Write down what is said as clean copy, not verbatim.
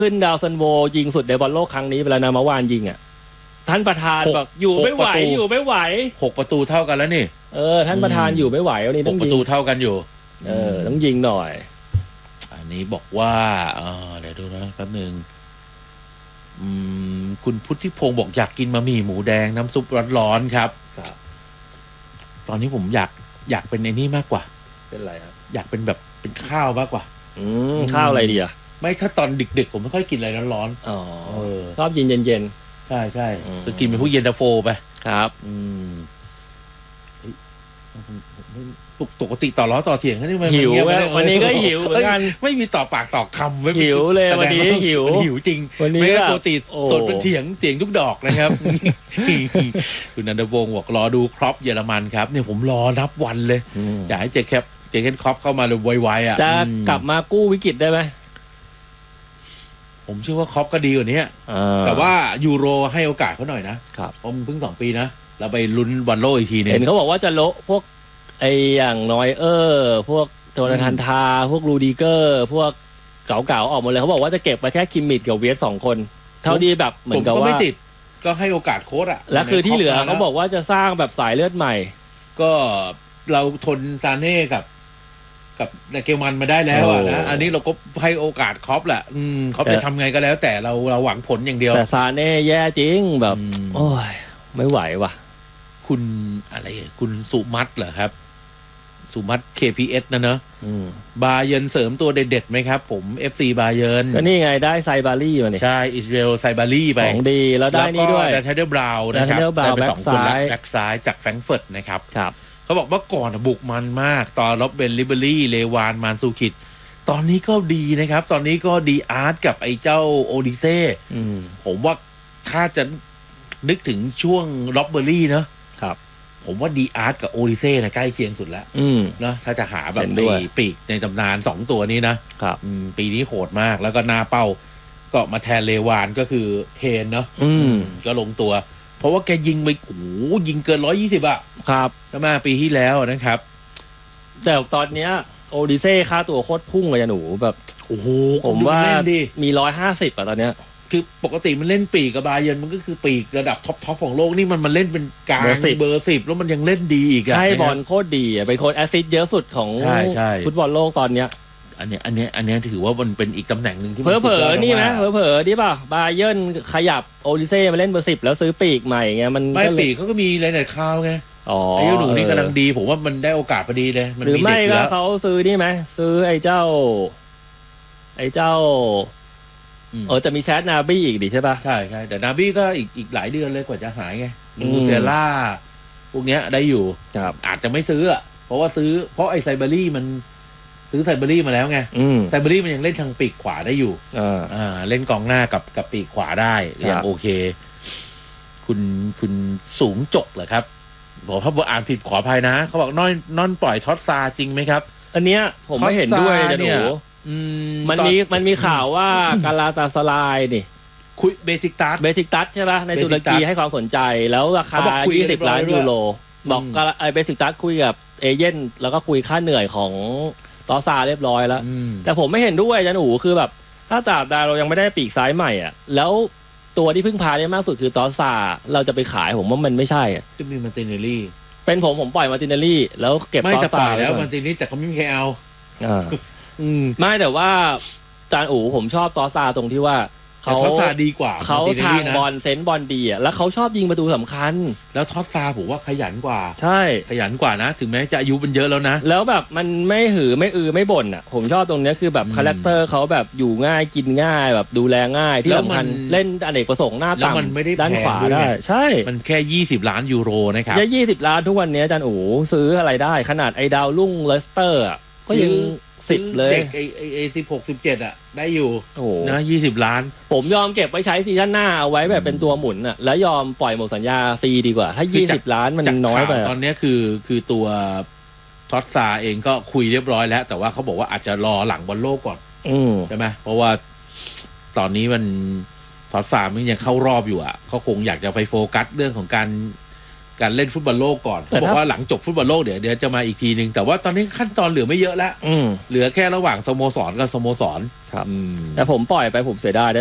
ขึ้นดาวซันโวยิงสุดในบอลโลกครั้งนี้เวลานาเมื่อวานยิงอ่ะท่านประธานบอกอยู่ไม่ไหว 6 ประตูเท่ากันแล้วนี่ท่านประธานอยู่ไม่ไหววันนี้ต้องยิง 6 ประตูเท่ากันอยู่ต้องยิงหน่อยอันนี้บอกว่าเดี๋ยวดูนะแป๊บนึงคุณพุทธิพงศ์บอกอยากกินบะหมี่หมูแดงน้ำซุปร้อนๆครับตอนนี้ผมอยากเป็นไอ้นี่มากกว่าเป็นอะไรครับอยากเป็นแบบเป็นข้าวมากกว่าข้าวอะไรดีอ่ะไม่ถ้าตอนดึกๆผมไม่ค่อยกินอะไรร้อนๆชอบกินเย็นๆใช่ใช่จะกินเป็นพวกเย็นตาโฟไปครับปกติต่อล้อต่อเถียงกันนี่หิววันนี้ก็หิวเหมือนกันไม่มีต่อปากต่อคำไม่หิวเลยวันนี้หิวจริงไม่ก็ปกติสดเป็นเถียงทุกดอกนะครับคุณนันทวงศ์บอกรอดูครอปเยอรมันครับเนี่ยผมรอนับวันเลยอยากให้เจเคนครอปเข้ามาเลยไวๆอ่ะจะกลับมากู้วิกฤตได้ไหมผมเชื่อว่าครอปก็ดีกว่านี้แต่ว่ายูโรให้โอกาสเขาหน่อยนะครับเพราะมันเพิ่ง2 ปีนะเราไปลุ้นบอลโลกอีกทีนึงเห็นเขาบอกว่าจะโละพวกไออย่างนอยพวกโจนาธานทาพวกรูดิเกอร์พวกเก่าๆออกหมดเลยเขาบอกว่าจะเก็บมาแค่คิมมิดกับเวียส2 คนเท่าที่แบบเหมือนกับว่าไม่ติดก็ให้โอกาสโค้ชอะแล้วคือที่เหลือเขาบอกว่าจะสร้างแบบสายเลือดใหม่ก็เราทนซาเน่กับเกลมันมาได้แล้วอะนะอันนี้เราก็ให้โอกาสครอปแหละครอปจะทำไงก็แล้วแต่เราหวังผลอย่างเดียวแต่ซาเน่แย่จริงแบบโอ้ยไม่ไหวว่ะคุณอะไรคุณสุมัตเหรอครับสุมัต KPS นะเนอะบาเยิร์นเสริมตัวเด็ดๆไหมครับผม FC บาเยิร์นก็นี่ไงได้ไซบารี่มาเนี่ยใช่อิสราเอลไซบารี่ไปของดีแล้วได้นี่ด้วยแล้วก็เดลบราวน์นะครับได้ไป2 คนแล้วแบ็คซ้ายจากแฟรงก์เฟิร์ตนะครับเขาบอกว่าก่อนบุกมันมากตอนล็อบเบนลิเบอรี่เลวานมานซูคิดตอนนี้ก็ดีนะครับตอนนี้ก็ดีอาร์ตกับไอ้เจ้าโอดิเซ่ผมว่าถ้าจะนึกถึงช่วงล็อบเบอรี่เนอะผมว่าดีอาร์ตกับโอดิเซ่นะใกล้เคียงสุดแล้วเนาะถ้าจะหาแบบไอ้ปีกในตำนาน2 ตัวนี้นะครับปีนี้โหดมากแล้วก็หน้าเป้าก็มาแทนเลวานก็คือเคนเนาะก็ลงตัวเพราะว่าแกยิงไปโอ้โหยิงเกิน120อ่ะครับใช่ไหมปีที่แล้วนะครับแต่ตอนเนี้ยโอดิเซ่ค่าตัวโคตรพุ่งเลยหนูแบบโอ้โหผมว่ามี150อ่ะตอนเนี้ยคือปกติมันเล่นปีกกับบาเยิร์นมันก็คือปีกระดับท็อปของโลกนี่มันเล่นเป็นกลางเบอร์10แล้วมันยังเล่นดีอีกอ่ะให้บอลโคตรดีอ่ะเป็นคนแอสซิสต์เยอะสุดของฟุตบอลโลกตอนเนี้ยอันนี้ถือว่ามันเป็นอีกตำแหน่งนึงที่เผลอๆนี่นะเผลอๆนี่ป่ะบาเยิร์นขยับโอดิเซ่มาเล่นเบอร์10แล้วซื้อปีกใหม่ไงมันไม่ปีกเขาก็มีไรเน็ตคาวไงไอ้หนูนี่กำลังดีผมว่ามันได้โอกาสพอดีเลยหรือไม่ก็เขาซื้อนี่ไหมซื้อไอ้เจ้าจะมีแซดนาบี้อีกดิใช่ป่ะใช่แต่นาบี้ก็อีกหลายเดือนเลยกว่าจะหายไงมูเซล่าพวกเนี้ยได้อยู่อาจจะไม่ซื้อเพราะไอ้ไซเบอรี่มันซื้อไซเบอรี่มาแล้วไงไซเบอรี่มันยังเล่นทางปีกขวาได้อยู่เล่นกองหน้ากับปีกขวาได้อย่างโอเคคุณสูงจกเหรอครับบอกถ้าอ่านผิดขออภัยนะเขาบอกนอนปล่อยท็อตซาจริงไหมครับอันเนี้ยผมไม่เห็นด้วยจะหนูมันมีข่าวว่ากาลาตาสลายนี่คุยเบสิกตัสใช่ป่ะในตุรกีให้ความสนใจแล้วราคา20 ล้านยูโรบอกเบสิกตัสคุยกับเอเย่นแล้วก็คุยค่าเหนื่อยของตอซาเรียบร้อยแล้วแต่ผมไม่เห็นด้วยจะหนูคือแบบถ้าตราบใดเรายังไม่ได้ปีกซ้ายใหม่อ่ะแล้วตัวที่พึ่งพาได้มากสุดคือตอซาเราจะไปขายผมว่ามันไม่ใช่อ่ะจะมีมาร์ติเนลลี่เป็นผมปล่อยมาร์ติเนลลี่แล้วเก็บตอซาแล้วมาร์ติเนลลี่แต่เขาไม่มีใครเอาไม่แต่ว่าจานอู๋ผมชอบตอซาตรงที่ว่าเขาทอสซาดีกว่าเขาทางบอลเซนส์บอลดีอ่ะแล้วเขาชอบยิงประตูสำคัญแล้วทอสซาผมว่าขยันกว่าใช่ขยันกว่านะถึงแม้จะอายุมันเยอะแล้วนะแล้วแบบมันไม่หือไม่ไม่บ่นอ่ะผมชอบตรงนี้คือแบบคาแรคเตอร์เขาแบบอยู่ง่ายกินง่ายแบบดูแลง่ายที่สำคัญเล่นอเนกประสงค์หน้าต่ำด้านขวาได้ใช่มันแค่20 ล้านยูโรนะครับ 20 ล้านทุกวันนี้จานอู๋ซื้ออะไรได้ขนาดไอ้ดาวรุ่งเลสเตอร์ก็ยัง10เลยเด็กไอ้16-17อ่ะได้อยู่นะ20 ล้านผมยอมเก็บไว้ใช้ซีซั่นหน้าเอาไว้แบบเป็นตัวหมุนอ่ะแล้วยอมปล่อยหมดสัญญาฟรีดีกว่าถ้า20 ล้านมันน้อยไปตอนนี้คือตัวท็อตซาเองก็คุยเรียบร้อยแล้วแต่ว่าเขาบอกว่าอาจจะรอหลังบอลโลกก่อนใช่ไหมเพราะว่าตอนนี้มันท็อตซามันยังเข้ารอบอยู่อ่ะเขาคงอยากจะไปโฟกัสเรื่องของการเล่นฟุตบอลโลกก่อนเขาบอกว่าหลังจบฟุตบอลโลกเดี๋ยวจะมาอีกทีนึงแต่ว่าตอนนี้ขั้นตอนเหลือไม่เยอะแล้วเหลือแค่ระหว่างสโมสรกับสโมสรครับแต่ผมปล่อยไปผมเสียดาย